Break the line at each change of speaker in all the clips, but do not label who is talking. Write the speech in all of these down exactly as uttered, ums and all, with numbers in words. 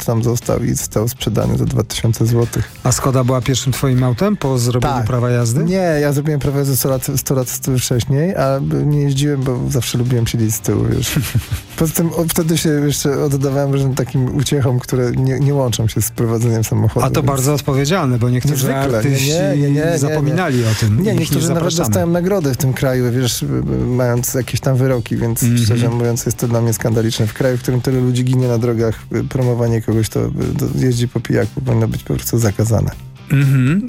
tam został i został sprzedany za dwa tysiące złotych.
A Skoda była pierwszym twoim autem po zrobieniu
tak.
prawa jazdy?
Nie, ja zrobiłem prawo jazdy sto lat, sto lat wcześniej, a nie jeździłem, bo zawsze lubiłem siedzieć z tyłu, wiesz. Poza tym o, wtedy się jeszcze oddawałem różnym takim uciechom, które nie, nie łączą się z prowadzeniem samochodu.
A to
więc...
bardzo odpowiedzialne, bo niektórzy
Niezwykle.
artyści
nie, nie, nie, nie,
zapominali
nie.
o tym.
Nie,
ich
niektórzy
nie
nawet dostają nagrody w tym kraju, wiesz, mając jakieś tam wyroki, więc mm-hmm. szczerze mówiąc jest to dla mnie skandaliczne. W kraju, w którym tyle ludzi ginie na drogach, promowanie kogoś, to, to jeździ po pijaku, powinno być po prostu zakazane.
Mhm.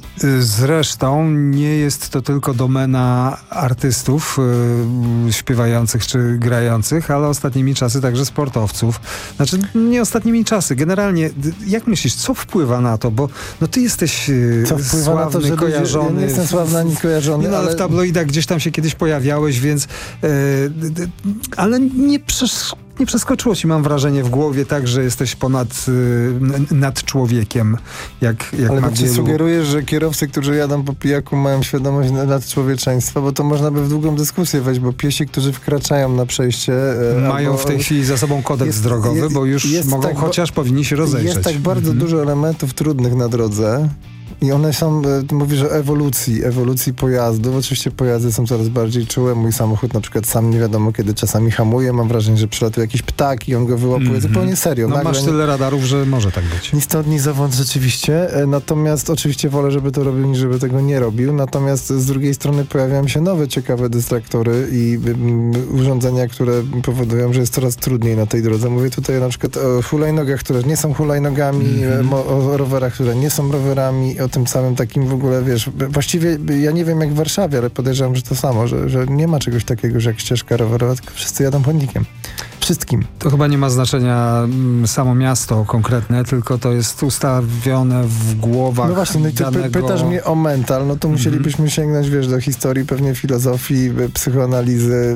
Zresztą nie jest to tylko domena artystów yy, śpiewających czy grających, ale ostatnimi czasy także sportowców. Znaczy nie ostatnimi czasy, generalnie jak myślisz, co wpływa na to? Bo no ty jesteś yy,
co wpływa
sławny,
na to, że
kojarzony.
Ludzie, ja nie jestem sławny ani kojarzony,
nie, no, ale, ale w tabloidach gdzieś tam się kiedyś pojawiałeś, więc yy, yy, ale nie przesz Nie przeskoczyło ci, mam wrażenie, w głowie tak, że jesteś ponad y, nad człowiekiem, jak, jak
ale
ma
czy
wielu...
sugerujesz, że kierowcy, którzy jadą po pijaku, mają świadomość nad człowieczeństwa? Bo to można by w długą dyskusję wejść, bo piesi, którzy wkraczają na przejście... E,
mają
albo,
w tej chwili za sobą kodeks
jest,
drogowy,
jest,
bo już
jest
mogą,
tak,
chociaż powinni się rozejrzeć.
Jest tak bardzo
mhm.
dużo elementów trudnych na drodze. I one są, mówisz o ewolucji, ewolucji pojazdów. Oczywiście pojazdy są coraz bardziej czułe. Mój samochód na przykład sam nie wiadomo kiedy czasami hamuje. Mam wrażenie, że przylatuje jakiś ptak i on go wyłapuje. Mm-hmm. Zupełnie serio.
No
Nagle
masz tyle radarów, że może tak być.
Ni stąd, ni zowąd rzeczywiście. Natomiast oczywiście wolę, żeby to robił, niż żeby tego nie robił. Natomiast z drugiej strony pojawiają się nowe, ciekawe dystraktory i um, urządzenia, które powodują, że jest coraz trudniej na tej drodze. Mówię tutaj na przykład o hulajnogach, które nie są hulajnogami, mm-hmm. o, o rowerach, które nie są rowerami, o tym samym takim w ogóle, wiesz, właściwie ja nie wiem jak w Warszawie, ale podejrzewam, że to samo, że, że nie ma czegoś takiego, że jak ścieżka rowerowa, tylko wszyscy jadą chodnikiem. Wszystkim.
To chyba nie ma znaczenia m, samo miasto konkretne, tylko to jest ustawione w głowach.
No właśnie, no i ty
danego...
pytasz mnie o mental, no to mm-hmm. musielibyśmy sięgnąć, wiesz, do historii, pewnie filozofii, psychoanalizy.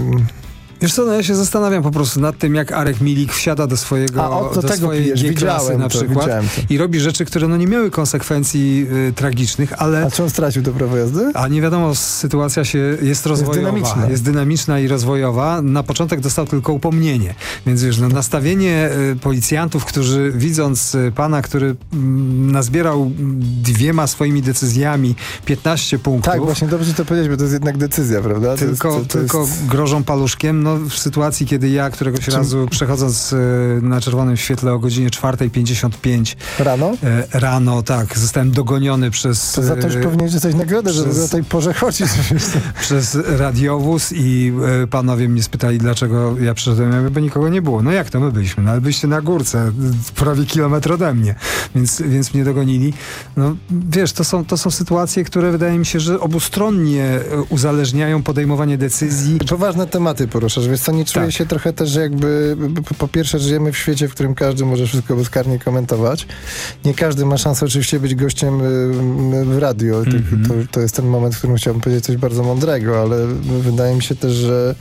Y-
Wiesz co, no ja się zastanawiam po prostu nad tym, jak Arek Milik wsiada do swojego
A, o, do
do
tego
swojej
pijesz.
G-klasy na
to,
przykład i robi rzeczy, które no nie miały konsekwencji y, tragicznych, ale...
A czy on stracił to prawo jazdy?
A nie wiadomo, sytuacja się jest rozwojowa. Jest dynamiczna. Jest dynamiczna i rozwojowa. Na początek dostał tylko upomnienie. Więc wiesz, no, nastawienie y, policjantów, którzy widząc y, pana, który y, nazbierał dwiema swoimi decyzjami piętnaście punktów...
Tak, właśnie dobrze to powiedzieć, bo to jest jednak decyzja, prawda? To
tylko
jest, to, to
tylko
jest...
grożą paluszkiem. No, w sytuacji, kiedy ja któregoś Czym? razu przechodząc y, na czerwonym świetle o godzinie czwarta pięćdziesiąt pięć
Rano?
Y, rano, tak. Zostałem dogoniony przez...
To za to już
y,
powinien dostać nagrodę, przez, że do tej porze chodzisz.
przez radiowóz i y, panowie mnie spytali, dlaczego ja przyszedłem, ja mówię, bo nikogo nie było. No jak to my byliśmy? No ale byliście na górce, prawie kilometr ode mnie. Więc, więc mnie dogonili. No wiesz, to są, to są sytuacje, które wydaje mi się, że obustronnie uzależniają podejmowanie decyzji.
Poważne tematy poruszasz, wiesz co, nie czuję tak. się trochę też, że jakby po, po pierwsze żyjemy w świecie, w którym każdy może wszystko bezkarnie komentować. Nie każdy ma szansę oczywiście być gościem y, w radio. Mm-hmm. To, to jest ten moment, w którym chciałbym powiedzieć coś bardzo mądrego, ale wydaje mi się też, że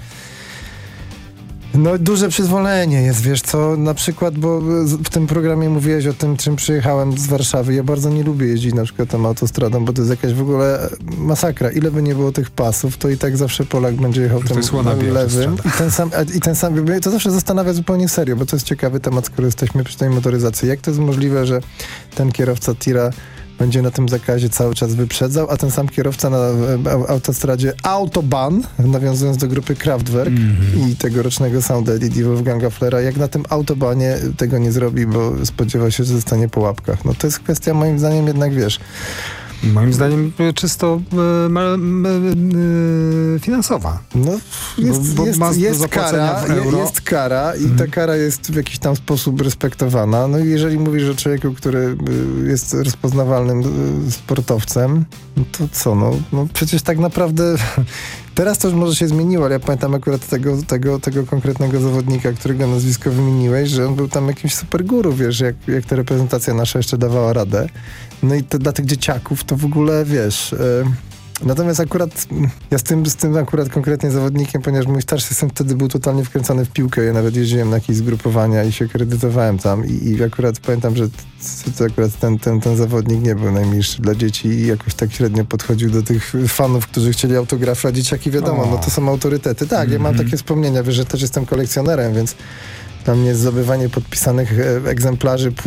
no duże przyzwolenie jest, wiesz co, na przykład, bo w tym programie mówiłeś o tym, czym przyjechałem z Warszawy. Ja bardzo nie lubię jeździć na przykład tą autostradą, bo to jest jakaś w ogóle masakra. Ile by nie było tych pasów, to i tak zawsze Polak będzie jechał tym lewym. I ten, sam, I ten sam, to zawsze zastanawia zupełnie serio, bo to jest ciekawy temat, skoro jesteśmy przy tej motoryzacji. Jak to jest możliwe, że ten kierowca tira będzie na tym zakazie cały czas wyprzedzał, a ten sam kierowca na autostradzie Autobahn, nawiązując do grupy Kraftwerk mm-hmm. i tegorocznego Sound L E D Wolfganga Flera, jak na tym Autobahnie tego nie zrobi, bo spodziewa się, że zostanie po łapkach. No to jest kwestia moim zdaniem jednak, wiesz...
Moim zdaniem czysto e, me, me, e, finansowa.
No, jest,
bo, bo
jest,
ma
jest, kara, jest kara i hmm. ta kara jest w jakiś tam sposób respektowana. No i jeżeli mówisz o człowieku, który jest rozpoznawalnym sportowcem, no to co, no, no przecież tak naprawdę... Teraz to już może się zmieniło, ale ja pamiętam akurat tego, tego, tego konkretnego zawodnika, którego nazwisko wymieniłeś, że on był tam jakimś super guru, wiesz, jak, jak ta reprezentacja nasza jeszcze dawała radę. No i to dla tych dzieciaków to w ogóle, wiesz... Yy, natomiast akurat ja z tym, z tym akurat konkretnie zawodnikiem, ponieważ mój starszy syn wtedy był totalnie wkręcony w piłkę, ja nawet jeździłem na jakieś zgrupowania i się kredytowałem tam i, i akurat pamiętam, że to akurat ten, ten, ten zawodnik nie był najmilszy dla dzieci i jakoś tak średnio podchodził do tych fanów, którzy chcieli autografy, a dzieciaki wiadomo, oh. no to są autorytety. Tak, mm-hmm. ja mam takie wspomnienia, wiesz, że też jestem kolekcjonerem, więc dla mnie zdobywanie podpisanych egzemplarzy